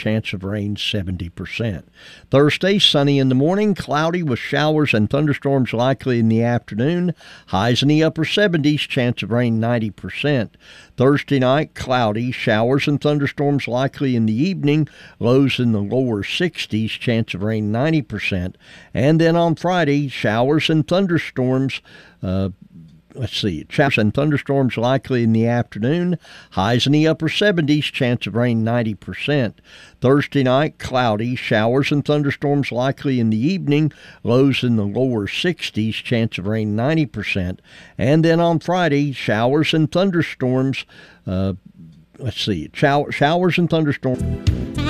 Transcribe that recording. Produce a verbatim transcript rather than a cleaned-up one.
chance of rain seventy percent. Thursday, sunny in the morning, cloudy with showers and thunderstorms likely in the afternoon. Highs in the upper seventies, chance of rain ninety percent. Thursday night, cloudy, showers and thunderstorms likely in the evening. Lows in the lower sixties, chance of rain ninety percent. And then on Friday, showers and thunderstorms. Uh, Let's see, showers and thunderstorms likely in the afternoon. Highs in the upper seventies, chance of rain ninety percent. Thursday night, cloudy, showers and thunderstorms likely in the evening. Lows in the lower sixties, chance of rain ninety percent. And then on Friday, showers and thunderstorms. Uh, let's see, shower, showers and thunderstorms.